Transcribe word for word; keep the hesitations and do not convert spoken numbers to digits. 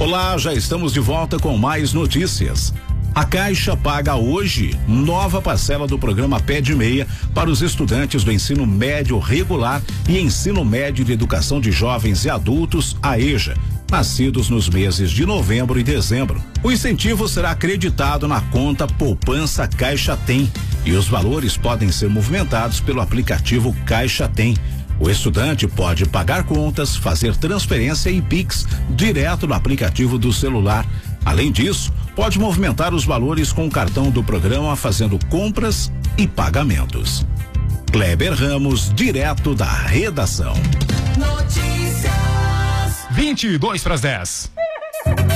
Olá, já estamos de volta com mais notícias. A Caixa paga hoje nova parcela do programa Pé de Meia para os estudantes do ensino médio regular e ensino médio de educação de jovens e adultos, a EJA, nascidos nos meses de novembro e dezembro. O incentivo será acreditado na conta Poupança Caixa Tem e os valores podem ser movimentados pelo aplicativo Caixa Tem. O estudante pode pagar contas, fazer transferência e Pix direto no aplicativo do celular. Além disso, pode movimentar os valores com o cartão do programa fazendo compras e pagamentos. Kleber Ramos, direto da redação. Notícias. vinte e dois para as dez.